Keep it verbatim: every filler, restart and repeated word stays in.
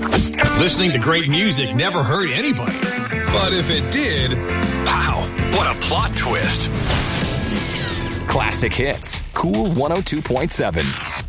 Listening to great music never hurt anybody. But if it did, wow, what a plot twist. Classic Hits, Cool one oh two point seven.